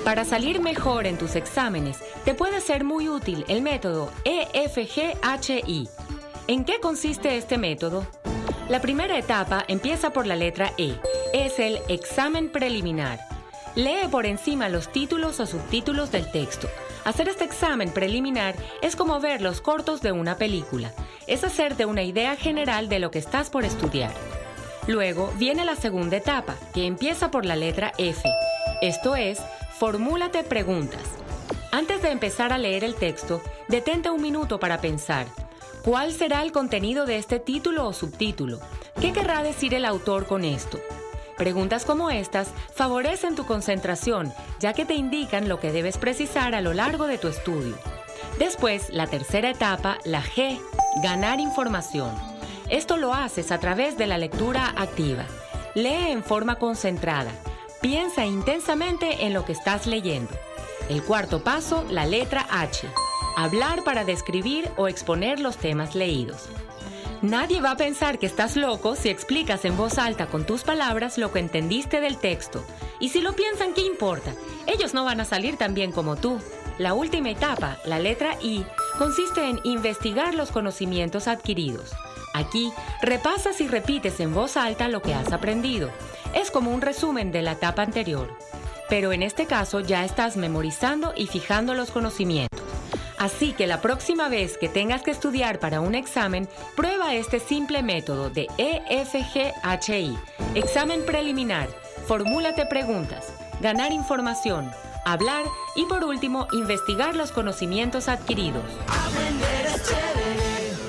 Para salir mejor en tus exámenes, te puede ser muy útil el método EFGHI. ¿En qué consiste este método? La primera etapa empieza por la letra E. Es el examen preliminar. Lee por encima los títulos o subtítulos del texto. Hacer este examen preliminar es como ver los cortos de una película. Es hacerte una idea general de lo que estás por estudiar. Luego viene la segunda etapa, que empieza por la letra F. Esto es, formúlate preguntas. Antes de empezar a leer el texto, detente un minuto para pensar. ¿Cuál será el contenido de este título o subtítulo? ¿Qué querrá decir el autor con esto? Preguntas como estas favorecen tu concentración, ya que te indican lo que debes precisar a lo largo de tu estudio. Después, la tercera etapa, la G, ganar información. Esto lo haces a través de la lectura activa. Lee en forma concentrada. Piensa intensamente en lo que estás leyendo. El cuarto paso, la letra H. Hablar para describir o exponer los temas leídos. Nadie va a pensar que estás loco si explicas en voz alta con tus palabras lo que entendiste del texto. Y si lo piensan, ¿qué importa? Ellos no van a salir tan bien como tú. La última etapa, la letra I, consiste en investigar los conocimientos adquiridos. Aquí, repasas y repites en voz alta lo que has aprendido. Es como un resumen de la etapa anterior. Pero en este caso ya estás memorizando y fijando los conocimientos. Así que la próxima vez que tengas que estudiar para un examen, prueba este simple método de EFGHI. Examen preliminar, formúlate preguntas, ganar información, hablar y por último, investigar los conocimientos adquiridos. Aprender es chévere.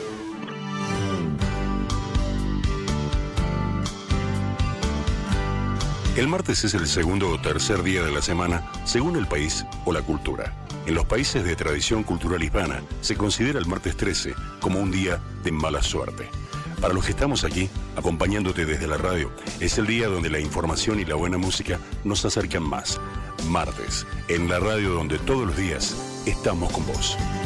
El martes es el segundo o tercer día de la semana, según el país o la cultura. En los países de tradición cultural hispana, se considera el martes 13 como un día de mala suerte. Para los que estamos aquí, acompañándote desde la radio, es el día donde la información y la buena música nos acercan más. Martes, en la radio donde todos los días estamos con vos.